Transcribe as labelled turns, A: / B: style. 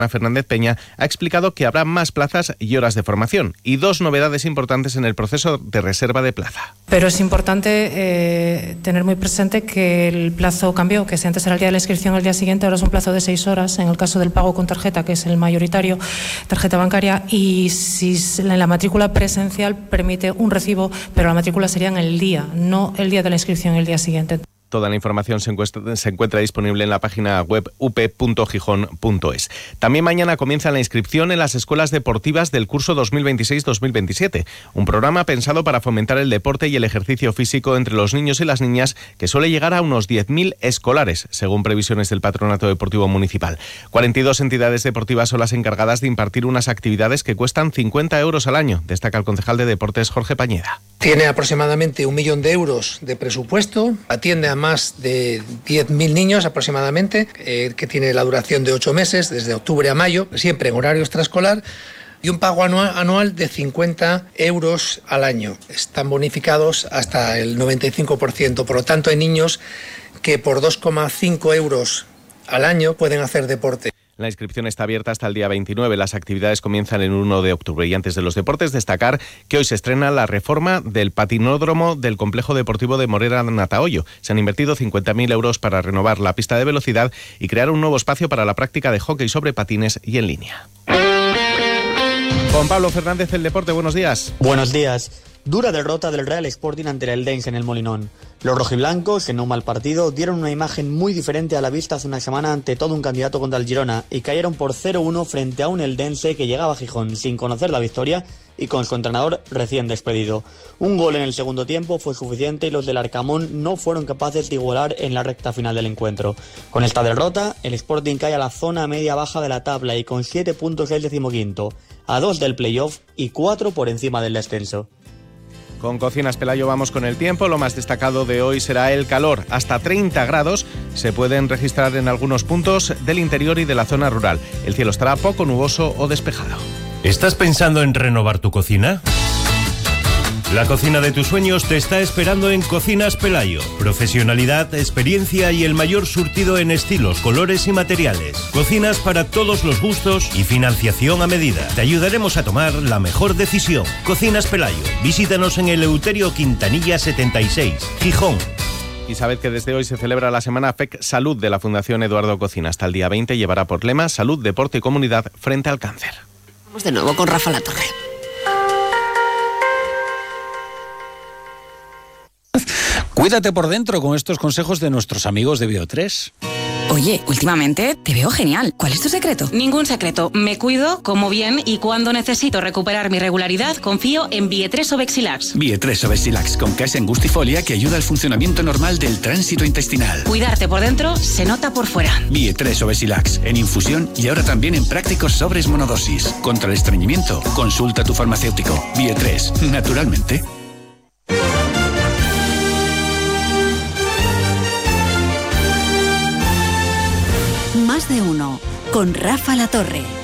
A: Fernández Peña ha explicado que habrá más plazas y horas de formación y 2 novedades importantes en el proceso de reserva de plaza.
B: Pero es importante tener muy presente que el plazo cambió, que si antes era el día de la inscripción, el día siguiente, ahora es un plazo de 6 horas en el caso del pago con tarjeta, que es el mayoritario, tarjeta bancaria, y si en la matrícula presencial permite un recibo, pero la matrícula sería en el día, no el día de la inscripción, el día siguiente.
A: Toda la información se encuentra disponible en la página web up.gijón.es. También mañana comienza la inscripción en las escuelas deportivas del curso 2026-2027, un programa pensado para fomentar el deporte y el ejercicio físico entre los niños y las niñas, que suele llegar a unos 10.000 escolares, según previsiones del Patronato Deportivo Municipal. 42 entidades deportivas son las encargadas de impartir unas actividades que cuestan 50 euros al año, destaca el concejal de Deportes Jorge Pañeda.
C: Tiene aproximadamente 1 millón de euros de presupuesto, atiende a más de 10.000 niños aproximadamente, que tiene la duración de 8 meses, desde octubre a mayo, siempre en horario extraescolar, y un pago anual de 50 euros al año. Están bonificados hasta el 95%, por lo tanto hay niños que por 2,5 euros al año pueden hacer deporte.
A: La inscripción está abierta hasta el día 29. Las actividades comienzan el 1 de octubre. Y antes de los deportes, destacar que hoy se estrena la reforma del patinódromo del Complejo Deportivo de Morera-Natahoyo. Se han invertido 50.000 euros para renovar la pista de velocidad y crear un nuevo espacio para la práctica de hockey sobre patines y en línea. Con Pablo Fernández, el deporte, buenos días.
D: Buenos días. Dura derrota del Real Sporting ante el Eldense en el Molinón. Los rojiblancos, en un mal partido, dieron una imagen muy diferente a la vista hace una semana ante todo un candidato contra el Girona y cayeron por 0-1 frente a un Eldense que llegaba a Gijón sin conocer la victoria y con su entrenador recién despedido. Un gol en el segundo tiempo fue suficiente y los del Arcamón no fueron capaces de igualar en la recta final del encuentro. Con esta derrota, el Sporting cae a la zona media-baja de la tabla y con 7 puntos es 15º, a 2 del playoff y 4 por encima del descenso.
A: Con Cocinas Pelayo vamos con el tiempo. Lo más destacado de hoy será el calor. Hasta 30 grados se pueden registrar en algunos puntos del interior y de la zona rural. El cielo estará poco nuboso o despejado.
E: ¿Estás pensando en renovar tu cocina? La cocina de tus sueños te está esperando en Cocinas Pelayo. Profesionalidad, experiencia y el mayor surtido en estilos, colores y materiales. Cocinas para todos los gustos y financiación a medida. Te ayudaremos a tomar la mejor decisión. Cocinas Pelayo. Visítanos en el Eleuterio Quintanilla 76, Gijón.
A: Y sabed que desde hoy se celebra la Semana FEC Salud de la Fundación Eduardo Cocina. Hasta el día 20 llevará por lema Salud, Deporte y Comunidad frente al cáncer.
F: Vamos de nuevo con Rafa Latorre.
G: Cuídate por dentro con estos consejos de nuestros amigos de Bio3.
F: Oye, últimamente te veo genial. ¿Cuál es tu secreto?
H: Ningún secreto. Me cuido, como bien y cuando necesito recuperar mi regularidad, confío en Bie3 Obexilax.
I: Bie3 Obexilax con case angustifolia que ayuda al funcionamiento normal del tránsito intestinal.
H: Cuidarte por dentro se nota por fuera.
I: Bie3 Obexilax en infusión y ahora también en prácticos sobres monodosis. Contra el estreñimiento, consulta a tu farmacéutico. Bie3, naturalmente.
J: Más de uno, con Rafa Latorre.